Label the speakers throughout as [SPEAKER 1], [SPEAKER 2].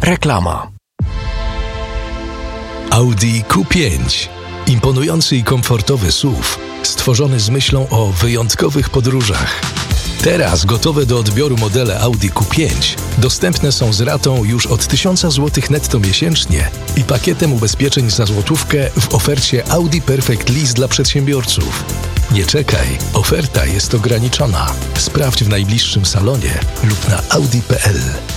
[SPEAKER 1] Reklama.
[SPEAKER 2] Audi Q5. Imponujący i komfortowy SUV, stworzony z myślą o wyjątkowych podróżach. Teraz gotowe do odbioru modele Audi Q5 dostępne są z ratą już od 1000 zł netto miesięcznie i pakietem ubezpieczeń za złotówkę w ofercie Audi Perfect Lease dla przedsiębiorców. Nie czekaj, oferta jest ograniczona. Sprawdź w najbliższym salonie lub na audi.pl.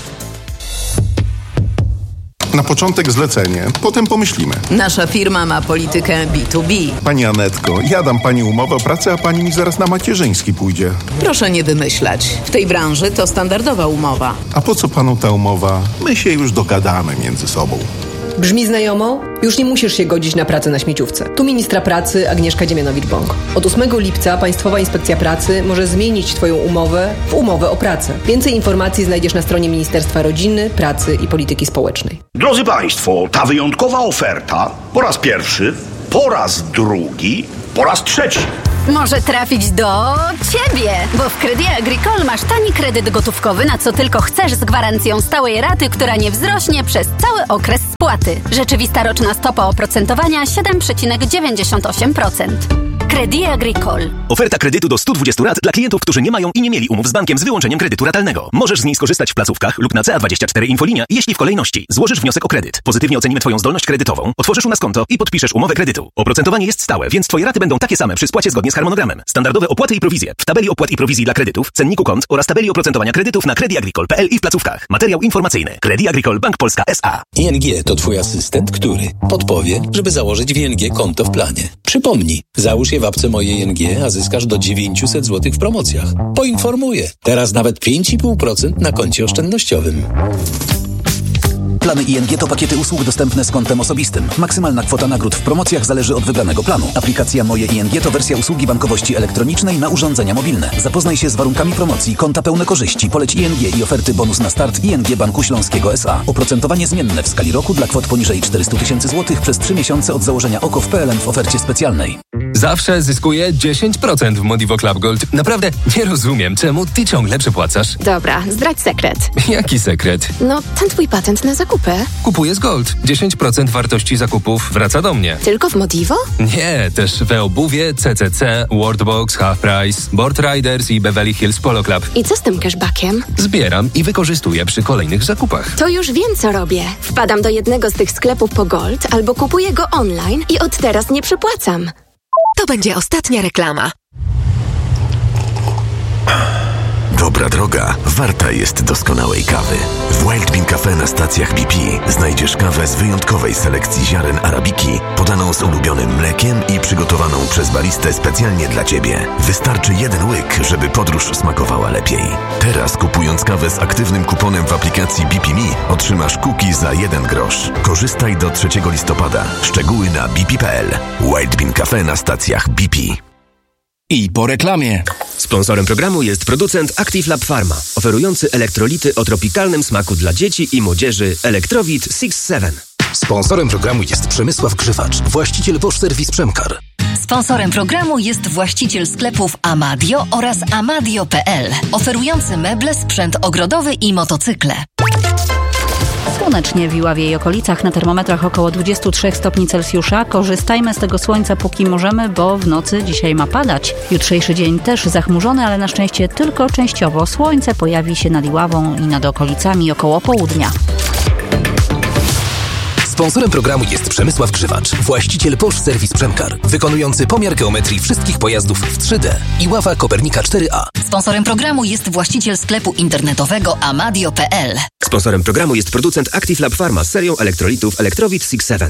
[SPEAKER 3] Na początek zlecenie, potem pomyślimy.
[SPEAKER 4] Nasza firma ma politykę B2B.
[SPEAKER 3] Pani Anetko, ja dam pani umowę o pracę, a pani mi zaraz na macierzyński pójdzie.
[SPEAKER 4] Proszę nie wymyślać. W tej branży to standardowa umowa.
[SPEAKER 3] A po co panu ta umowa? My się już dogadamy między sobą.
[SPEAKER 5] Brzmi znajomo? Już nie musisz się godzić na pracę na śmieciówce. Tu ministra pracy Agnieszka Dziemianowicz-Bąk. Od 8 lipca Państwowa Inspekcja Pracy może zmienić Twoją umowę w umowę o pracę. Więcej informacji znajdziesz na stronie Ministerstwa Rodziny, Pracy i Polityki Społecznej.
[SPEAKER 6] Drodzy Państwo, ta wyjątkowa oferta po raz pierwszy, po raz drugi, po raz trzeci
[SPEAKER 7] może trafić do Ciebie, bo w Crédit Agricole masz tani kredyt gotówkowy na co tylko chcesz z gwarancją stałej raty, która nie wzrośnie przez cały okres spłaty. Rzeczywista roczna stopa oprocentowania 7,98%. Crédit Agricole.
[SPEAKER 8] Oferta kredytu do 120 rat dla klientów, którzy nie mają i nie mieli umów z bankiem z wyłączeniem kredytu ratalnego. Możesz z niej skorzystać w placówkach lub na CA24 Infolinia, jeśli w kolejności złożysz wniosek o kredyt. Pozytywnie ocenimy Twoją zdolność kredytową, otworzysz u nas konto i podpiszesz umowę kredytu. Oprocentowanie jest stałe, więc Twoje raty będą takie same przy spłacie zgodnie z harmonogramem. Standardowe opłaty i prowizje w tabeli opłat i prowizji dla kredytów, cenniku kont oraz tabeli oprocentowania kredytów na crediagricole.pl i w placówkach. Materiał informacyjny. Crédit Agricole Bank Polska S.A.
[SPEAKER 9] ING to Twój asystent, który podpowie, żeby założyć w ING konto w planie. Przypomnij, załóż je w apce Moje ING, a zyskasz do 900 zł w promocjach. Poinformuję. Teraz nawet 5,5% na koncie oszczędnościowym.
[SPEAKER 10] Plany ING to pakiety usług dostępne z kontem osobistym. Maksymalna kwota nagród w promocjach zależy od wybranego planu. Aplikacja Moje ING to wersja usługi bankowości elektronicznej na urządzenia mobilne. Zapoznaj się z warunkami promocji, konta pełne korzyści, poleć ING i oferty bonus na start ING Banku Śląskiego S.A. Oprocentowanie zmienne w skali roku dla kwot poniżej 400 000 zł przez 3 miesiące od założenia OKO w PLN w ofercie specjalnej.
[SPEAKER 1] Zawsze zyskuję 10% w Modivo Club Gold. Naprawdę nie rozumiem, czemu ty ciągle przepłacasz.
[SPEAKER 11] Dobra, zdradź sekret.
[SPEAKER 1] Jaki sekret?
[SPEAKER 11] No, ten twój patent na zakupy.
[SPEAKER 1] Kupuję z Gold. 10% wartości zakupów wraca do mnie.
[SPEAKER 11] Tylko w Modivo?
[SPEAKER 1] Nie, też w e-obuwie, CCC, Worldbox, Half Price, Board Riders i Beverly Hills Polo Club.
[SPEAKER 11] I co z tym cashbackiem?
[SPEAKER 1] Zbieram i wykorzystuję przy kolejnych zakupach.
[SPEAKER 11] To już wiem, co robię. Wpadam do jednego z tych sklepów po Gold albo kupuję go online i od teraz nie przepłacam.
[SPEAKER 12] To będzie ostatnia reklama.
[SPEAKER 13] Dobra droga warta jest doskonałej kawy. W Wild Bean Cafe na stacjach BP znajdziesz kawę z wyjątkowej selekcji ziaren arabiki, podaną z ulubionym mlekiem i przygotowaną przez baristę specjalnie dla Ciebie. Wystarczy jeden łyk, żeby podróż smakowała lepiej. Teraz kupując kawę z aktywnym kuponem w aplikacji BP Me otrzymasz cookie za 1 grosz. Korzystaj do 3 listopada. Szczegóły na bp.pl. Wild Bean Cafe na stacjach BP.
[SPEAKER 14] I po reklamie.
[SPEAKER 15] Sponsorem programu jest producent Active Lab Pharma, oferujący elektrolity o tropikalnym smaku dla dzieci i młodzieży Electrowit 6-7.
[SPEAKER 2] Sponsorem programu jest Przemysław Grzywacz, właściciel Bosch Service Przemkar.
[SPEAKER 16] Sponsorem programu jest właściciel sklepów Amadio oraz amadio.pl, oferujący meble, sprzęt ogrodowy i motocykle.
[SPEAKER 17] Słonecznie w Iławie i okolicach, na termometrach około 23 stopni Celsjusza. Korzystajmy z tego słońca póki możemy, bo w nocy dzisiaj ma padać. Jutrzejszy dzień też zachmurzony, ale na szczęście tylko częściowo. Słońce pojawi się nad Iławą i nad okolicami około południa.
[SPEAKER 2] Sponsorem programu jest Przemysław Grzywacz, właściciel Bosch Service Przemkar, wykonujący pomiar geometrii wszystkich pojazdów w 3D. Iława Kopernika 4A.
[SPEAKER 16] Sponsorem programu jest właściciel sklepu internetowego amadio.pl.
[SPEAKER 15] Sponsorem programu jest producent Active Lab Pharma z serią elektrolitów Electrowit 6-7.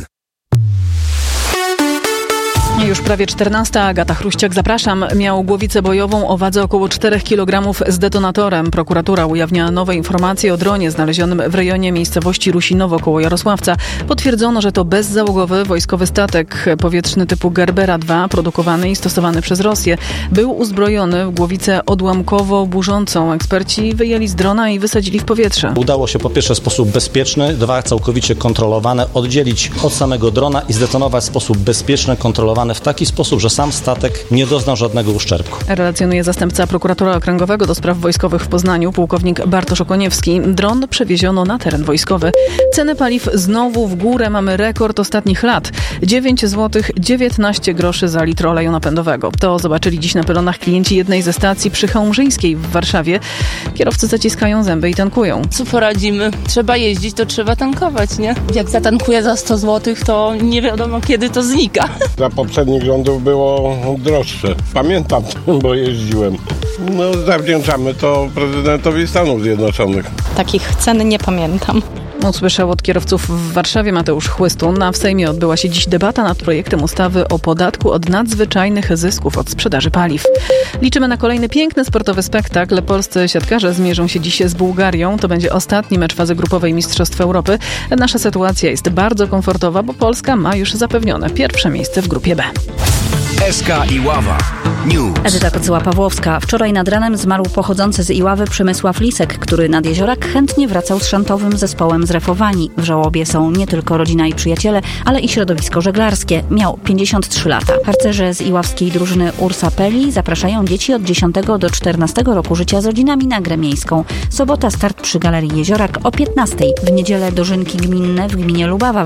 [SPEAKER 18] Już prawie 14. Agata Chruściak, zapraszam. Miał głowicę bojową o wadze około 4 kg z detonatorem. Prokuratura ujawnia nowe informacje o dronie znalezionym w rejonie miejscowości Rusinowo koło Jarosławca. Potwierdzono, że to bezzałogowy wojskowy statek powietrzny typu Gerbera 2, produkowany i stosowany przez Rosję. Był uzbrojony w głowicę odłamkowo-burzącą. Eksperci wyjęli z drona i wysadzili w powietrze.
[SPEAKER 19] Udało się po pierwsze w sposób bezpieczny, 2 całkowicie kontrolowane, oddzielić od samego drona i zdetonować w sposób bezpieczny, kontrolowany w taki sposób, że sam statek nie doznał żadnego uszczerbku.
[SPEAKER 18] Relacjonuje zastępca prokuratora okręgowego do spraw wojskowych w Poznaniu, pułkownik Bartosz Okoniewski. Dron przewieziono na teren wojskowy. Ceny paliw znowu w górę. Mamy rekord ostatnich lat. 9 zł 19 groszy za litr oleju napędowego. To zobaczyli dziś na pylonach klienci jednej ze stacji przy Chełmżyńskiej w Warszawie. Kierowcy zaciskają zęby i tankują.
[SPEAKER 20] Co poradzimy? Trzeba jeździć, to trzeba tankować, nie? Jak zatankuję za 100 zł, to nie wiadomo kiedy to znika.
[SPEAKER 21] Za poprzednich rządów było droższe. Pamiętam, bo jeździłem. Zawdzięczamy to prezydentowi Stanów Zjednoczonych.
[SPEAKER 22] Takich cen nie pamiętam.
[SPEAKER 18] Usłyszał od kierowców w Warszawie Mateusz Chłystun. A w Sejmie odbyła się dziś debata nad projektem ustawy o podatku od nadzwyczajnych zysków od sprzedaży paliw. Liczymy na kolejny piękny sportowy spektakl. Polscy siatkarze zmierzą się dziś z Bułgarią. To będzie ostatni mecz fazy grupowej Mistrzostw Europy. Nasza sytuacja jest bardzo komfortowa, bo Polska ma już zapewnione pierwsze miejsce w grupie B.
[SPEAKER 14] SK Iława News.
[SPEAKER 17] Edyta Kocyła-Pawłowska. Wczoraj nad ranem zmarł pochodzący z Iławy Przemysław Lisek, który nad Jeziorak chętnie wracał z szantowym zespołem z Refowani. W żałobie są nie tylko rodzina i przyjaciele, ale i środowisko żeglarskie. Miał 53 lata. Harcerze z iławskiej drużyny Ursa Peli zapraszają dzieci od 10 do 14 roku życia z rodzinami na grę miejską. Sobota start przy Galerii Jeziorak o 15. W niedzielę dożynki gminne w gminie Lubawa.